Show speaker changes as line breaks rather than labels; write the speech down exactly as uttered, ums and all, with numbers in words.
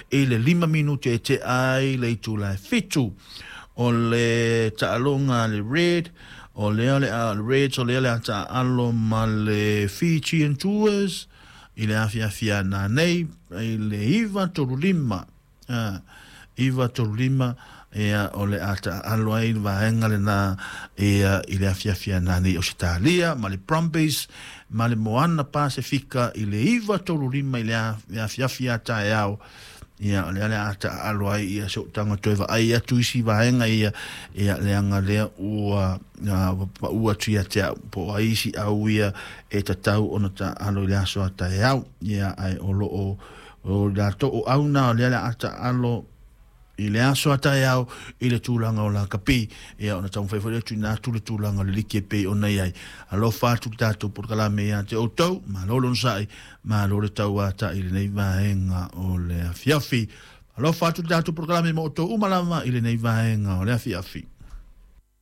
i le lima minuti e te ai le tu la fitu o le ta'alonga le red o le ale a red o le ale a ta'alo ma le Fijian Tours i le afia fia na nei i le iwa toru lima uh, iwa toru lima e o le ata alo ai vaenga le na e i le afia fia na nei Australia ma le Brumbies ma le Moana Pasifika i le iwa toru lima i le afia fia ta e au ia le ale ata alo ai ia so tanga toiva ai atu isi vaenga ia ia le anga lea ua ua tia te po ai isi au ia e tatau ona ta alo le aso ata e au ia ai o lo o o la to o au na le ale ata alo i le aso ata e au i le tūlanga o la kapi ia ona tau whaifore tu nā tūle tūlanga le like pe o nei ai alo whātu tātou por kalame ia te o tau ma lolo nsai ma lolo tau ata i le nei vaenga o le afiafi alo whātu tātou por kalame mo o tau umalama i le nei vaenga o le afiafi